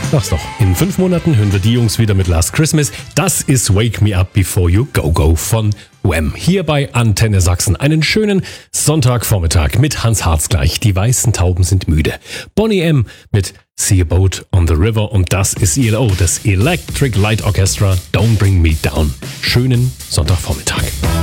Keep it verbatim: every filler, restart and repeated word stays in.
Sag's doch. In fünf Monaten hören wir die Jungs wieder mit Last Christmas. Das ist Wake Me Up Before You Go Go von Wham! Hier bei Antenne Sachsen. Einen schönen Sonntagvormittag mit Hans Harz gleich. Die weißen Tauben sind müde. Bonnie M. mit See a Boat on the River und das ist E L O, das Electric Light Orchestra. Don't Bring Me Down. Schönen Sonntagvormittag.